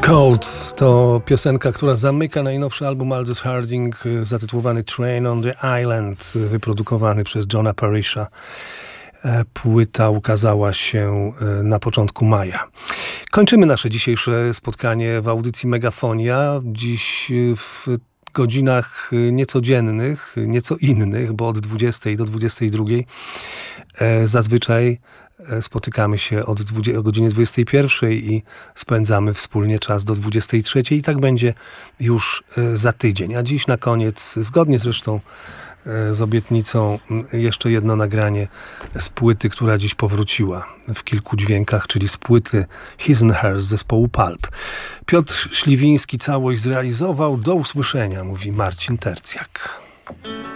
Cold to piosenka, która zamyka najnowszy album Aldous Harding zatytułowany Train on the Island, wyprodukowany przez Johna Parisha. Płyta ukazała się na początku maja. Kończymy nasze dzisiejsze spotkanie w audycji Megafonia. Dziś w godzinach niecodziennych, nieco innych, bo od 20 do 22 zazwyczaj spotykamy się o godzinie 21 i spędzamy wspólnie czas do 23 i tak będzie już za tydzień. A dziś na koniec, zgodnie zresztą z obietnicą, jeszcze jedno nagranie z płyty, która dziś powróciła w kilku dźwiękach, czyli z płyty His and Hers zespołu Pulp. Piotr Śliwiński całość zrealizował. Do usłyszenia, mówi Marcin Tercjak.